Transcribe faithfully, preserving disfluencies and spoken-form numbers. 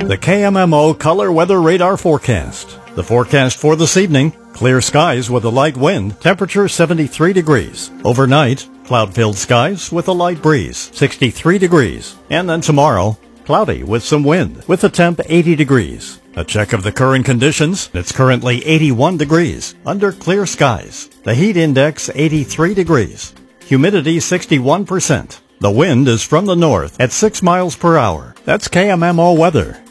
The K M M O Color Weather Radar Forecast. The forecast for this evening: clear skies with a light wind, temperature seventy-three degrees. Overnight, cloud-filled skies with a light breeze, sixty-three degrees. And then tomorrow, cloudy with some wind, with a temp eighty degrees. A check of the current conditions: it's currently eighty-one degrees, under clear skies. The heat index eighty-three degrees. Humidity sixty-one percent. The wind is from the north at six miles per hour. That's K M M O weather.